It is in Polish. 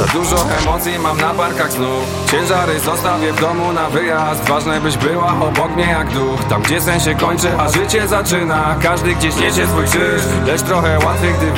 dużo emocji mam na barkach znów. Ciężary zostawię w domu na wyjazd. Ważne byś była obok mnie jak duch. Tam gdzie sen się kończy, a życie zaczyna. Każdy gdzieś niesie swój krzyż, lecz trochę łatwiej, gdy